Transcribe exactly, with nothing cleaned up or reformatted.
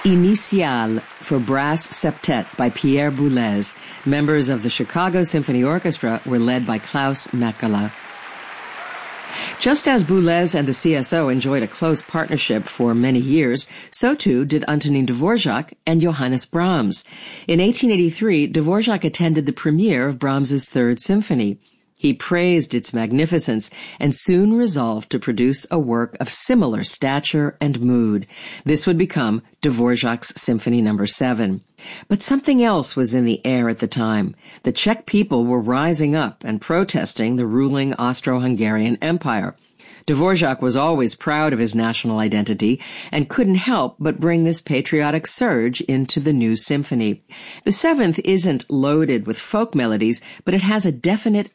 Initiale for Brass Septet by Pierre Boulez. Members of the Chicago Symphony Orchestra were led by Klaus Mäkelä. Just as Boulez and the C S O enjoyed a close partnership for many years, so too did Antonin Dvorak and Johannes Brahms. In eighteen eighty-three, Dvorak attended the premiere of Brahms's Third Symphony. He praised its magnificence and soon resolved to produce a work of similar stature and mood. This would become Dvorak's Symphony Number seven. But something else was in the air at the time. The Czech people were rising up and protesting the ruling Austro-Hungarian Empire. Dvorak was always proud of his national identity and couldn't help but bring this patriotic surge into the new symphony. The seventh isn't loaded with folk melodies, but it has a definite